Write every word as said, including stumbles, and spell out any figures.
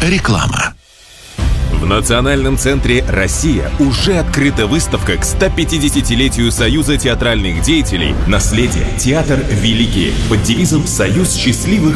Реклама. В Национальном центре «Россия» уже открыта выставка к сто пятидесятилетию Союза театральных деятелей «Наследие. Театр великий» под девизом «Союз счастливых